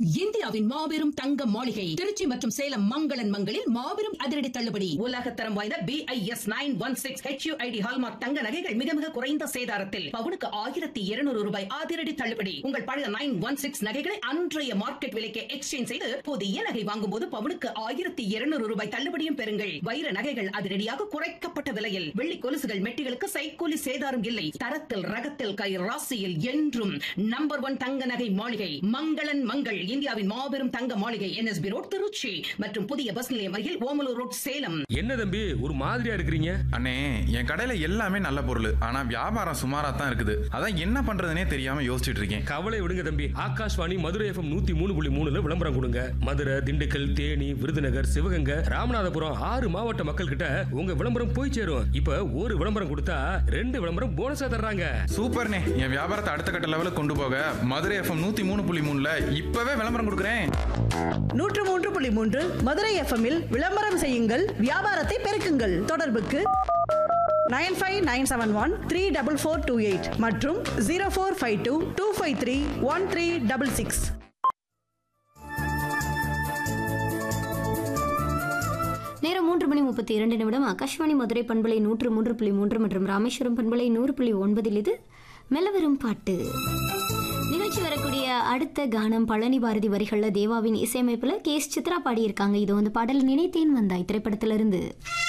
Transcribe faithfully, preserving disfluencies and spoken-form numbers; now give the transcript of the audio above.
இந்தியாவின் மாபெரும் தங்க மாளிகை திருச்சி மற்றும் சேலம் மங்களன் மங்களில் மாபெரும் அதிரடி தள்ளுபடி. உலகத்தரம் வாய்ந்த B I S nine one six H you I D hallmark தங்க நகைகள் மிக மிக குறைந்த சேதாரத்தில் பவுனுக்கு ஆயிரத்தி இருநூறு ரூபாய் அதிரடி தள்ளுபடி. உங்கள் பழைய நைன் ஒன் சிக்ஸ் நகைகளை அன்றைய மார்க்கெட் விலைக்கு எக்ஸ்சேஞ்ச் செய்து புதிய நகை வாங்கும் போது பவுனுக்கு ஆயிரத்தி இருநூறு ரூபாய் தள்ளுபடியும் பெறுங்கள். வைர நகைகள் அதிரடியாக குறைக்கப்பட்ட விலையில், வெள்ளி கொலுசுகள் மெட்டிகளுக்கு சைக்கூலி சேதாரம் இல்லை. தரத்தில் ரகத்தில் கை ராசியில் என்றும் நம்பர் ஒன் தங்க நகை மாளிகை மங்களன் மங்கள். இந்தியாவின் மாபெரும் தங்க மாளிகை N S B road Trichy மற்றும் புதிய பஸ் நிலையம் அருகில் ஓமலூர் ரோட் சேலம். என்ன தம்பி ஒரு மாதிரியா இருக்கிறீங்க? அண்ணே, என் கடையில எல்லாமே நல்ல பொருள், ஆனா வியாபாரம் சுமாரா தான் இருக்குது. அதான் என்ன பண்றதுனே தெரியாம யோசிச்சுட்டு இருக்கேன். கவலை விடுங்க தம்பி, ஆகாஷ்வாணி மதுரை எஃப்எம் நூத்தி மூணு புள்ளி மூணுல விளம்பரம் கொடுங்க. மதுரை, திண்டுக்கல், தேனி, விருதுநகர், சிவகங்கை, ராமநாதபுரம் ஆறு மாவட்ட மக்கள் கிட்ட உங்க விளம்பரம் போய் சேரும். இப்ப ஒரு விளம்பரம் கொடுத்தா ரெண்டு விளம்பரம் போனஸா தர்றாங்க. சூப்பர்ண்ணே, என் வியாபாரத்தை அடுத்த கட்ட லெவலுக்கு கொண்டு போக மதுரை எஃப்எம் நூத்தி மூணு புள்ளி மூணுல இப்பவே விளம்பரம் கொடுக்குறேன். நூற்று மூன்று புள்ளி மூன்று மதுரை எஃப்எம்மில் விளம்பரம் செய்யுங்கள், வியாபாரத்தை பெருக்குங்கள். தொடர்புக்கு nine five nine seven one three double four two eight மற்றும் zero four five two two five three one three double six. நேரம் மூன்று மணி முப்பத்தி இரண்டு நிமிடம். ஆகாஷ்வாணி மதுரை பண்பலை நூற்று மூன்று புள்ளி மூன்று மற்றும் ராமேஸ்வரம் பண்பலை நூறு புள்ளி ஒன்பதில் இது மெல்லவரும் பாட்டு நிகழ்ச்சி. வரக்கூடிய அடுத்த கானம் பழனி பாரதி வரிகளில் தேவாவின் இசையமைப்பில் கே எஸ் சித்ரா பாடியிருக்காங்க. இது வந்து பாடல் நினைத்தேன் வந்தாய் திரைப்படத்திலிருந்து.